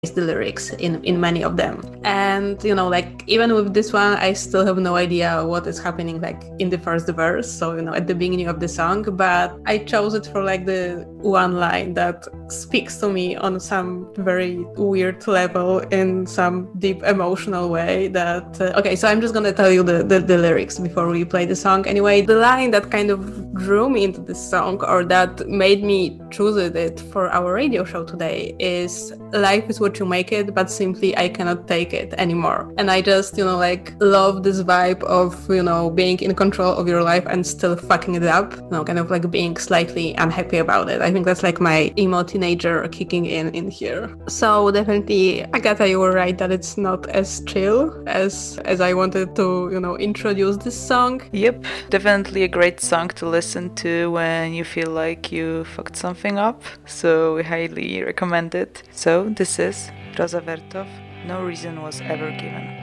the lyrics in many of them. And, you know, like even with this one, I still have no idea what is happening like in the first verse. So, you know, at the beginning of the song, but I chose it for like the one line that speaks to me on some very weird level in some deep emotional way that, okay, so I'm just going to tell you the lyrics before we play the song. Anyway, the line that kind of drew me into this song, or that made me choose it for our radio show today, is life is what you make it, but simply I cannot take it anymore. And I just, you know, like love this vibe of, you know, being in control of your life and still fucking it up, you know, kind of like being slightly unhappy about it. I think that's like my emo teenager kicking in here. So definitely, Agatha, you were right that it's not as chill as I wanted to, you know, introduce this song. Yep, definitely a great song to listen to when you feel like you fucked something up. So we highly recommend it. So this is Rosa Vertov, No Reason Was Ever Given.